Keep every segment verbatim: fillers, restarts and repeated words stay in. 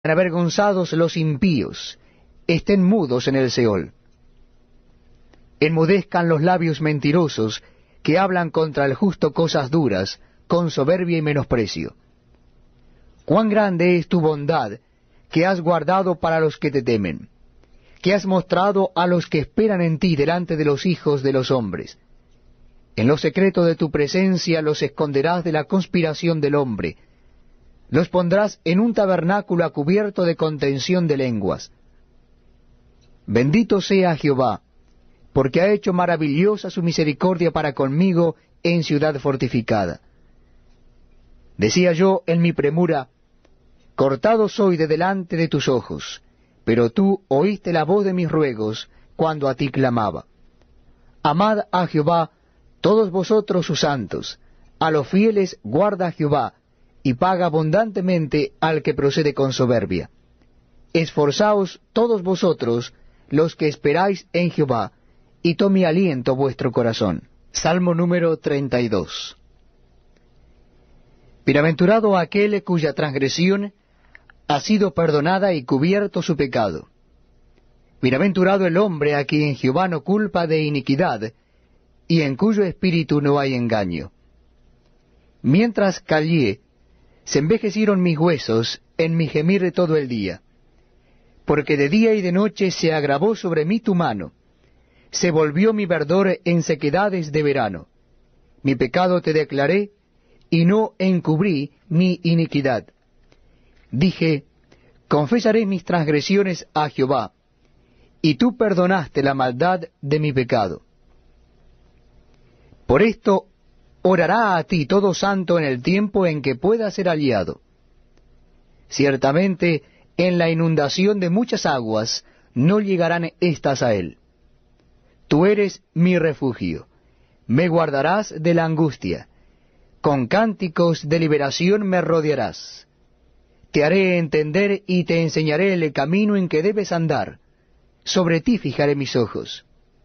avergonzados los impíos, estén mudos en el Seol. Enmudezcan los labios mentirosos, que hablan contra el justo cosas duras, con soberbia y menosprecio. Cuán grande es tu bondad, que has guardado para los que te temen, que has mostrado a los que esperan en ti delante de los hijos de los hombres. En lo secreto de tu presencia los esconderás de la conspiración del hombre, los pondrás en un tabernáculo a cubierto de contención de lenguas. Bendito sea Jehová, porque ha hecho maravillosa su misericordia para conmigo en ciudad fortificada. Decía yo en mi premura, cortado soy de delante de tus ojos, pero tú oíste la voz de mis ruegos cuando a ti clamaba. Amad a Jehová, todos vosotros sus santos, a los fieles guarda Jehová, y paga abundantemente al que procede con soberbia. Esforzaos todos vosotros, los que esperáis en Jehová, y tome aliento vuestro corazón. Salmo número treinta y dos. Bienaventurado aquel cuya transgresión ha sido perdonada y cubierto su pecado. Bienaventurado el hombre a quien Jehová no culpa de iniquidad, y en cuyo espíritu no hay engaño. Mientras callé, se envejecieron mis huesos en mi gemir de todo el día, porque de día y de noche se agravó sobre mí tu mano, se volvió mi verdor en sequedades de verano. Mi pecado te declaré, y no encubrí mi iniquidad. Dije, confesaré mis transgresiones a Jehová, y tú perdonaste la maldad de mi pecado. Por esto orará a ti todo santo en el tiempo en que pueda ser aliado. Ciertamente, en la inundación de muchas aguas no llegarán éstas a él. Tú eres mi refugio, me guardarás de la angustia, con cánticos de liberación me rodearás. Te haré entender y te enseñaré el camino en que debes andar, sobre ti fijaré mis ojos.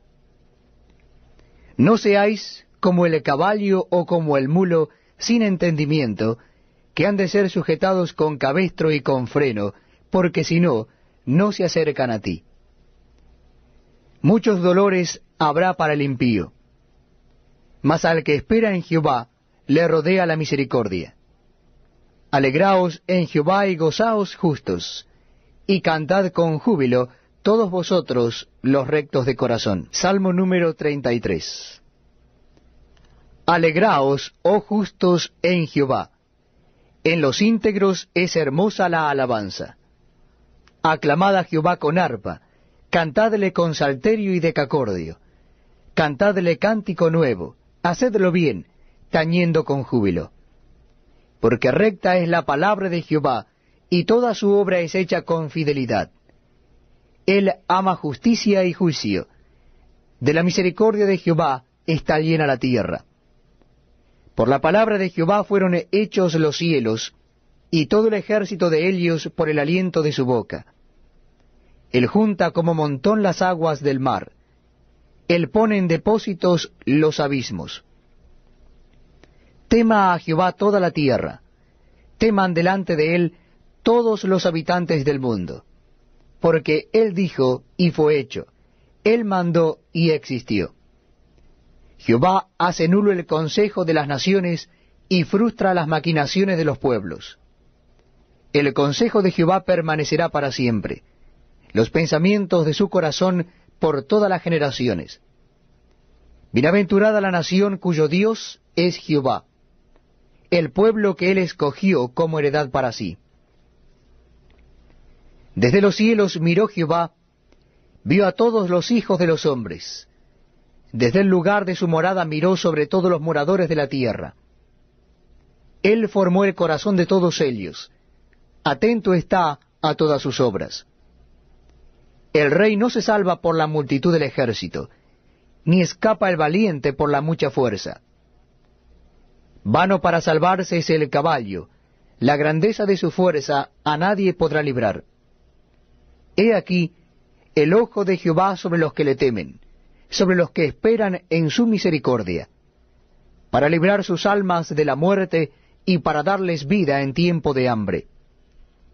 No seáis como el caballo o como el mulo sin entendimiento, que han de ser sujetados con cabestro y con freno, porque si no, no se acercan a ti. Muchos dolores habrá para el impío, mas al que espera en Jehová le rodea la misericordia. Alegraos en Jehová y gozaos justos, y cantad con júbilo todos vosotros los rectos de corazón. Salmo número treinta y tres. Alegraos, oh justos, en Jehová. En los íntegros es hermosa la alabanza. Aclamad a Jehová con arpa, cantadle con salterio y decacordio. Cantadle cántico nuevo, hacedlo bien, tañendo con júbilo. Porque recta es la palabra de Jehová, y toda su obra es hecha con fidelidad. Él ama justicia y juicio. De la misericordia de Jehová está llena la tierra. Por la palabra de Jehová fueron hechos los cielos, y todo el ejército de ellos por el aliento de su boca. Él junta como montón las aguas del mar. Él pone en depósitos los abismos. Tema a Jehová toda la tierra. Teman delante de él todos los habitantes del mundo. Porque él dijo y fue hecho. Él mandó y existió. Jehová hace nulo el consejo de las naciones y frustra las maquinaciones de los pueblos. El consejo de Jehová permanecerá para siempre, los pensamientos de su corazón por todas las generaciones. Bienaventurada la nación cuyo Dios es Jehová, el pueblo que él escogió como heredad para sí. Desde los cielos miró Jehová, vio a todos los hijos de los hombres. Desde el lugar de su morada miró sobre todos los moradores de la tierra. Él formó el corazón de todos ellos, atento está a todas sus obras. El rey no se salva por la multitud del ejército, ni escapa el valiente por la mucha fuerza. Vano para salvarse es el caballo, la grandeza de su fuerza a nadie podrá librar. He aquí el ojo de Jehová sobre los que le temen, sobre los que esperan en su misericordia, para librar sus almas de la muerte y para darles vida en tiempo de hambre.